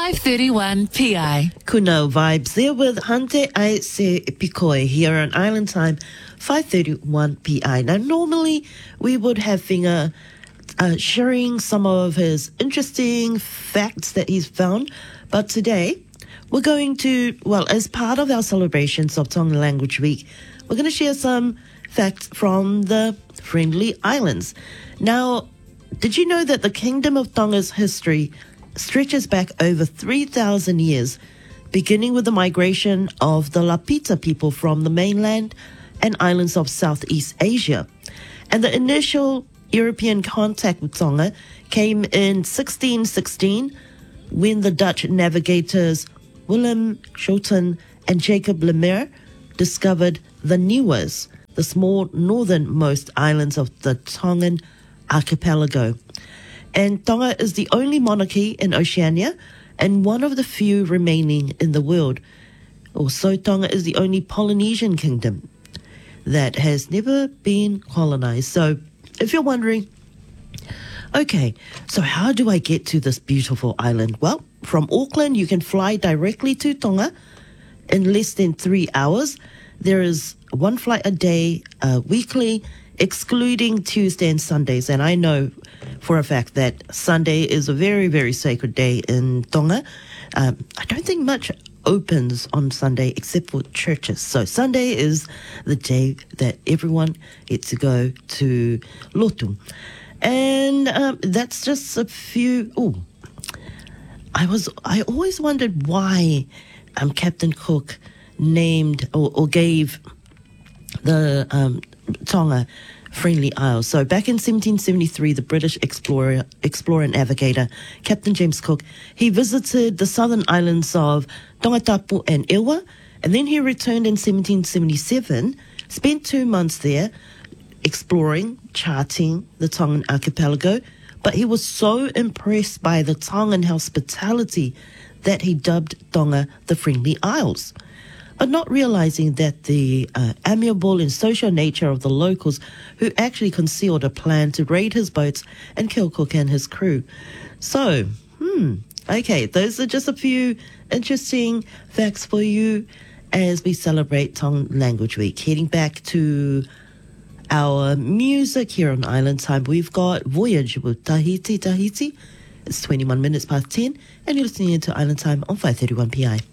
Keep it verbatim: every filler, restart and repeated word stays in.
five thirty-one P I. Kuno vibes there with Hante Ai Se Pikoi here on Island Time, five thirty-one P I. Now, normally we would have Finger uh, sharing some of his interesting facts that he's found, but today we're going to, well, as part of our celebrations of Tonga Language Week, we're going to share some facts from the Friendly Islands. Now, did you know that the Kingdom of Tonga's history stretches back over three thousand years, beginning with the migration of the Lapita people from the mainland and islands of Southeast Asia? And the initial European contact with Tonga came in sixteen sixteen when the Dutch navigators Willem Schouten and Jacob Lemaire discovered the Niuas, the small northernmost islands of the Tongan archipelago. And Tonga is the only monarchy in Oceania and one of the few remaining in the world. Also, Tonga is the only Polynesian kingdom that has never been colonized. So, if you're wondering, okay, so how do I get to this beautiful island? Well, from Auckland, you can fly directly to Tonga in less than three hours. There is one flight a day, uh, weekly, excluding Tuesday and Sundays. And I know for a fact that Sunday is a very, very sacred day in Tonga. Um, I don't think much opens on Sunday except for churches. So Sunday is the day that everyone gets to go to Lotu. And um, that's just a few... Oh, I was. I always wondered why um, Captain Cook named or, or gave the um, Tonga Friendly Isles. So back in seventeen seventy-three, the British explorer, explorer and navigator, Captain James Cook, he visited the southern islands of Tongatapu and Ewa, and then he returned in seventeen seventy-seven, spent two months there exploring, charting the Tongan archipelago, but he was so impressed by the Tongan hospitality that he dubbed Tonga the Friendly Isles. But not realizing that the uh, amiable and social nature of the locals who actually concealed a plan to raid his boats and kill Cook and his crew. So, hmm, okay, those are just a few interesting facts for you as we celebrate Tongan Language Week. Heading back to our music here on Island Time, we've got Voyage with Tahiti Tahiti. It's twenty-one minutes past ten, and you're listening to Island Time on five thirty-one P I.